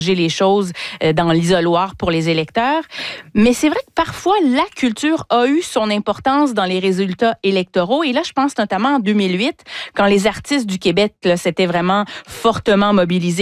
les choses dans l'isoloir pour les électeurs. Mais c'est vrai que parfois, la culture a eu son importance dans les résultats électoraux. Et là, je pense notamment en 2008, quand les artistes du Québec là, s'étaient vraiment fortement mobilisés